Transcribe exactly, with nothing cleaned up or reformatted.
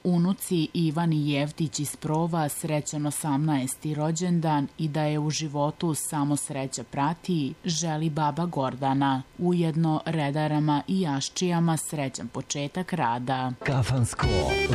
unuci Ivani Jevtić iz Prova srećan osamnaesti rođendan i da je u životu samo sreća prati, želi baba Gordana. Ujedno redarama i jaščijama srećan početak rada. Kafansko